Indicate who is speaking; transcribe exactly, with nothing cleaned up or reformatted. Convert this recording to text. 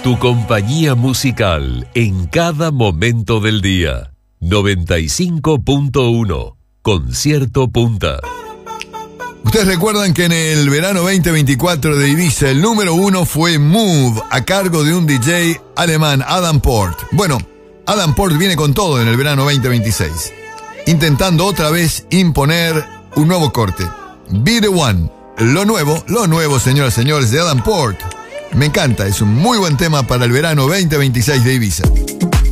Speaker 1: Tu compañía musical en cada momento del día. noventa y cinco punto uno Concierto Punta.
Speaker 2: Ustedes recuerdan que en el verano veinte veinticuatro de Ibiza el número uno fue Move, a cargo de un D J alemán, Adam Port. Bueno, Adam Port viene con todo en el verano veinte veintiséis, intentando otra vez imponer un nuevo corte. Be the One, lo nuevo, lo nuevo, señoras y señores, de Adam Port. Me encanta, es un muy buen tema para el verano veinte veintiséis de Ibiza.